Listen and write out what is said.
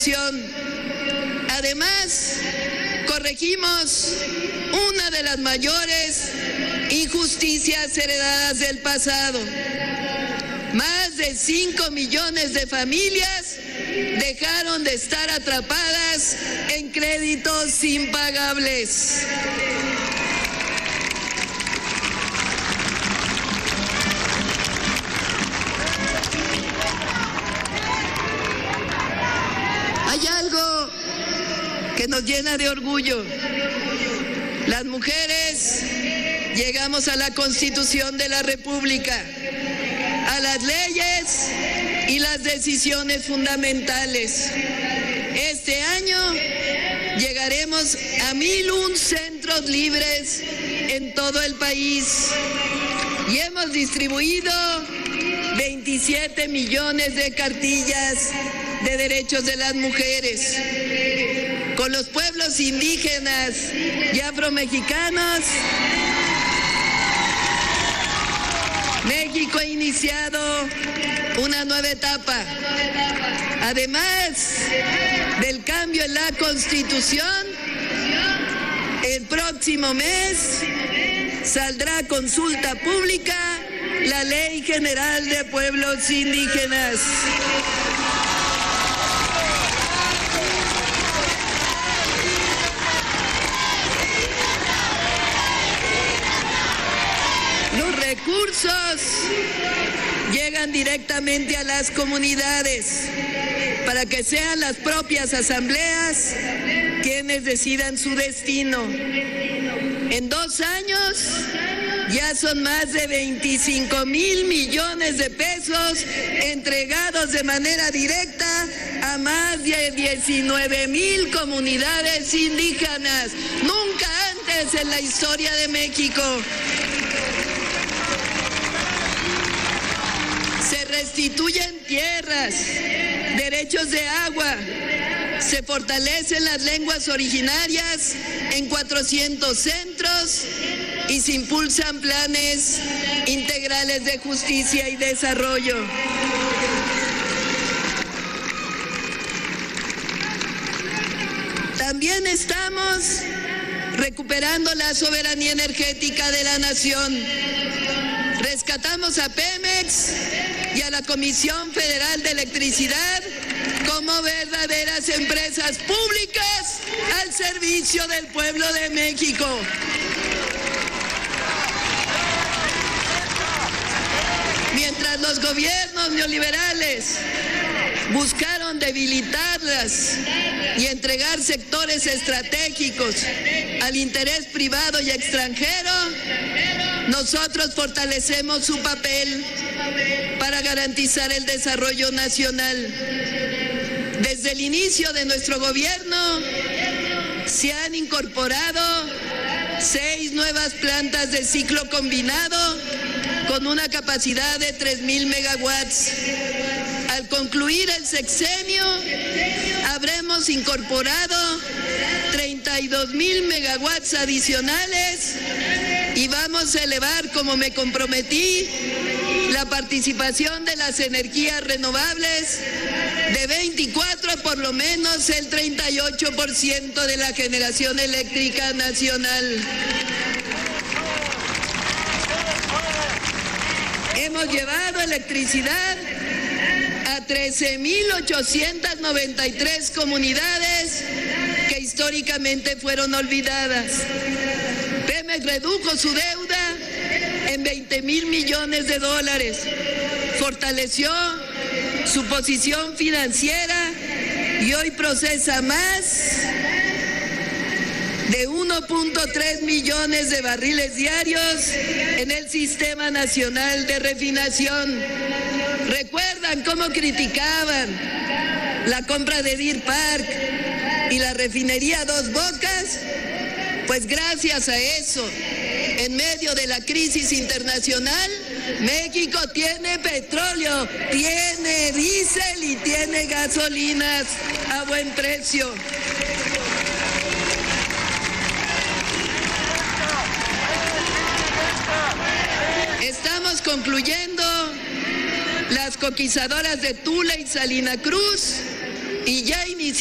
Además, corregimos una de las mayores injusticias heredadas del pasado. Más de 5 millones de familias dejaron de estar atrapadas en créditos impagables. Hay algo que nos llena de orgullo. Las mujeres llegamos a la Constitución de la República, a las leyes y las decisiones fundamentales. Este año llegaremos a 1,001 centros libres en todo el país y hemos distribuido 27 millones de cartillas de derechos de las mujeres. Con los pueblos indígenas y afromexicanos, México ha iniciado una nueva etapa. Además del cambio en la Constitución, el próximo mes saldrá a consulta pública la Ley General de Pueblos Indígenas. Los recursos llegan directamente a las comunidades para que sean las propias asambleas quienes decidan su destino. En 2 años ya son más de 25,000 millones de pesos entregados de manera directa a más de 19,000 comunidades indígenas. Nunca antes en la historia de México. Se restituyen tierras, derechos de agua, se fortalecen las lenguas originarias en 400 centros y se impulsan planes integrales de justicia y desarrollo. También estamos recuperando la soberanía energética de la nación. Rescatamos a Pemex y a la Comisión Federal de Electricidad como verdaderas empresas públicas al servicio del pueblo de México. Mientras los gobiernos neoliberales buscaron debilitarlas y entregar sectores estratégicos al interés privado y extranjero, nosotros fortalecemos su papel para garantizar el desarrollo nacional. Desde el inicio de nuestro gobierno se han incorporado 6 nuevas plantas de ciclo combinado con una capacidad de 3,000 megawatts. Al concluir el sexenio, habremos incorporado 32,000 megawatts adicionales y vamos a elevar, como me comprometí, la participación de las energías renovables de 24 a por lo menos el 38% de la generación eléctrica nacional. Hemos llevado electricidad a 13,893 comunidades que históricamente fueron olvidadas. Pemex redujo su deuda en 20,000 millones de dólares, fortaleció su posición financiera y hoy procesa más de 1.3 millones de barriles diarios en el Sistema Nacional de Refinación. ¿Recuerdan cómo criticaban la compra de Deer Park y la refinería Dos Bocas? Pues gracias a eso, en medio de la crisis internacional, México tiene petróleo, tiene diésel y tiene gasolinas a buen precio. Estamos concluyendo las coquizadoras de Tula y Salina Cruz y ya inició